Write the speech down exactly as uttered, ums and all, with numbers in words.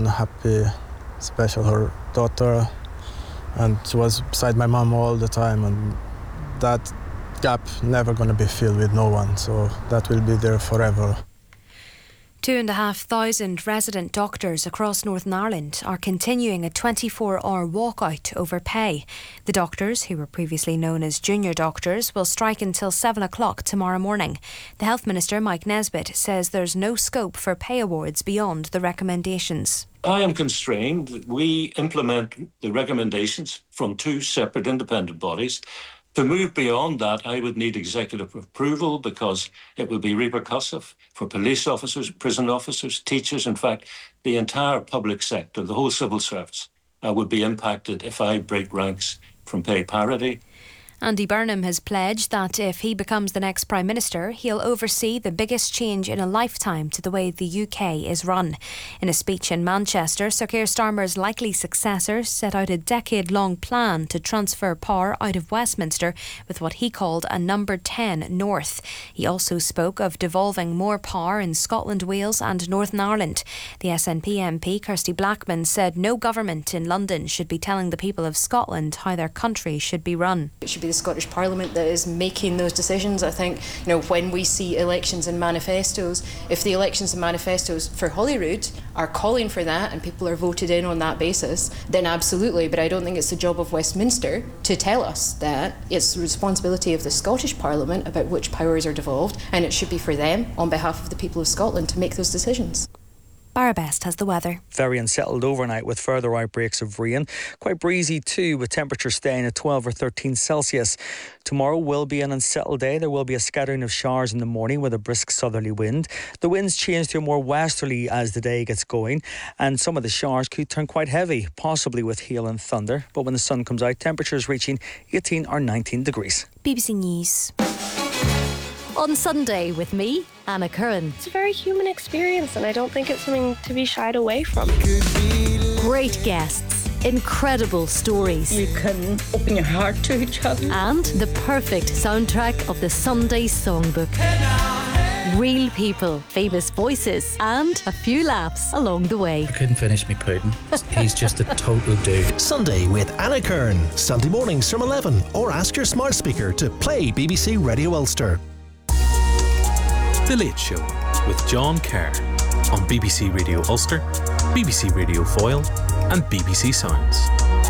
happy, especially her daughter, and she was beside my mom all the time, and that gap never going to be filled with no one, so that will be there forever. Two and a half thousand resident doctors across Northern Ireland are continuing a twenty-four hour walkout over pay. The doctors, who were previously known as junior doctors, will strike until seven o'clock tomorrow morning. The Health Minister, Mike Nesbitt, says there's no scope for pay awards beyond the recommendations. I am constrained that we implement the recommendations from two separate independent bodies. To move beyond that, I would need executive approval because it would be repercussive for police officers, prison officers, teachers. In fact, the entire public sector, the whole civil service, uh, would be impacted if I break ranks from pay parity. Andy Burnham has pledged that if he becomes the next Prime Minister, he'll oversee the biggest change in a lifetime to the way the U K is run. In a speech in Manchester, Sir Keir Starmer's likely successor set out a decade-long plan to transfer power out of Westminster with what he called a number ten north. He also spoke of devolving more power in Scotland, Wales and Northern Ireland. The S N P M P Kirsty Blackman said no government in London should be telling the people of Scotland how their country should be run. It should be the Scottish Parliament that is making those decisions. I think, you know, when we see elections and manifestos, if the elections and manifestos for Holyrood are calling for that and people are voted in on that basis, then absolutely. But I don't think it's the job of Westminster to tell us that. It's the responsibility of the Scottish Parliament about which powers are devolved, and it should be for them, on behalf of the people of Scotland, to make those decisions. Barabest has the weather. Very unsettled overnight with further outbreaks of rain. Quite breezy too, with temperatures staying at twelve or thirteen Celsius. Tomorrow will be an unsettled day. There will be a scattering of showers in the morning with a brisk southerly wind. The winds change to a more westerly as the day gets going, and some of the showers could turn quite heavy, possibly with hail and thunder. But when the sun comes out, temperatures reaching eighteen or nineteen degrees. B B C News. On Sunday with me, Anna Curran. It's a very human experience and I don't think it's something to be shied away from. Great guests, incredible stories. You can open your heart to each other. And the perfect soundtrack of the Sunday Songbook. Real people, famous voices and a few laughs along the way. I couldn't finish me pudding. He's just a total dude. Sunday with Anna Kern. Sunday mornings from eleven, or ask your smart speaker to play B B C Radio Ulster. The Late Show with John Kerr on B B C Radio Ulster, B B C Radio Foyle and B B C Sounds.